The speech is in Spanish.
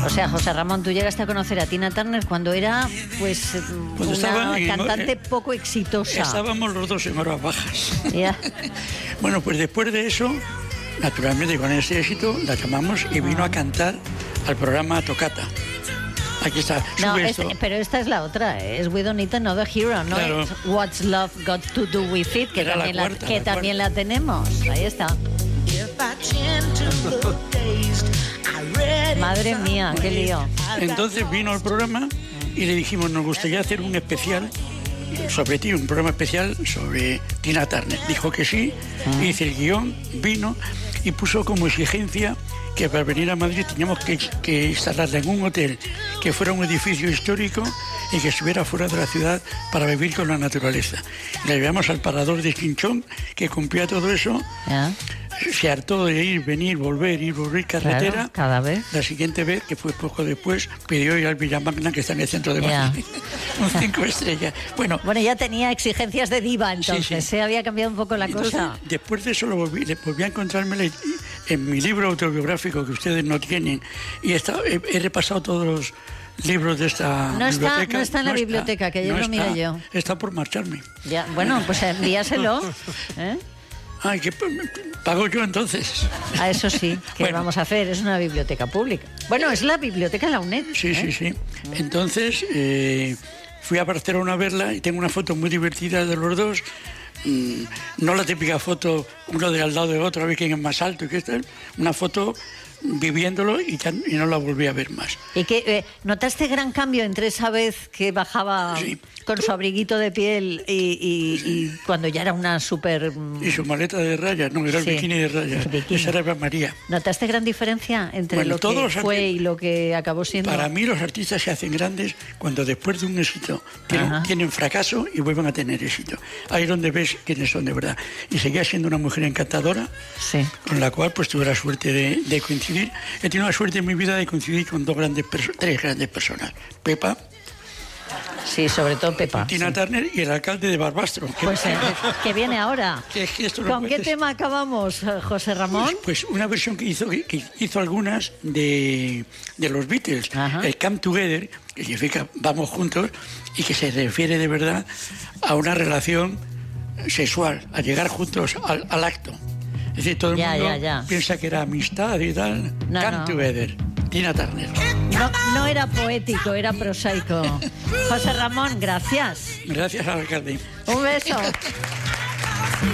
O sea, José Ramón, tú llegaste a conocer a Tina Turner cuando era, pues, una cantante poco exitosa. Estábamos los dos en horas bajas. Yeah. Bueno, pues después de eso, naturalmente con ese éxito, la llamamos y vino a cantar al programa Tocata. Aquí está. No, pero esta es la otra, es We Don't Need Another Hero, ¿no? Claro. Es What's Love Got to Do With It, que también la tenemos. Ahí está. Madre mía, qué lío. Entonces vino al programa y le dijimos, nos gustaría hacer un especial sobre ti, un programa especial sobre Tina Turner. Dijo que sí, hice el guión, vino y puso como exigencia que para venir a Madrid teníamos que instalarla en un hotel que fuera un edificio histórico y que estuviera fuera de la ciudad para vivir con la naturaleza. La llevamos al Parador de Chinchón, que cumplía todo eso. ¿Ya? Se hartó de ir, volver carretera. Claro, cada vez. La siguiente vez, que fue poco después, pidió ir al Villamagna, que está en el centro de Madrid. Un 5 estrellas. Bueno, ya tenía exigencias de diva, entonces. Sí. Se había cambiado un poco la cosa. Después de eso volví a encontrármela en mi libro autobiográfico que ustedes no tienen. Y he repasado todos los libros de esta biblioteca. No está en la biblioteca, que ayer lo miré yo. Está por marcharme. Ya, bueno, pues envíaselo. Ay, que pago yo entonces. Ah, eso sí, ¿qué vamos a hacer? Es una biblioteca pública. Bueno, es la biblioteca de la UNED. Sí. Entonces fui a Barcelona a verla y tengo una foto muy divertida de los dos. No la típica foto, uno de al lado de otro, a ver quién es más alto y qué tal. Una foto viviéndolo y no la volví a ver más. ¿Y que notaste gran cambio entre esa vez que bajaba con su abriguito de piel y cuando ya era una súper... Y su maleta de rayas, no, era el bikini de rayas. Esa era Eva María. ¿Notaste gran diferencia entre lo que fue y lo que acabó siendo? Para mí los artistas se hacen grandes cuando después de un éxito tienen fracaso y vuelven a tener éxito. Ahí es donde ves quiénes son de verdad. Y seguía siendo una mujer encantadora, con la cual pues tuve la suerte de coincidir. He tenido la suerte en mi vida de coincidir con tres grandes personas. Pepa. Sí, sobre todo Pepa. Tina Turner y el alcalde de Barbastro. Pues que viene ahora. ¿Con qué tema acabamos, José Ramón? Pues una versión que hizo algunas de los Beatles. El Come Together, que significa vamos juntos, y que se refiere de verdad a una relación sexual, a llegar juntos al acto. Es decir, todo el mundo piensa que era amistad y tal. Come Together, Tina Turner. No era poético, era prosaico. José Ramón, gracias. Gracias al alcalde. Un beso.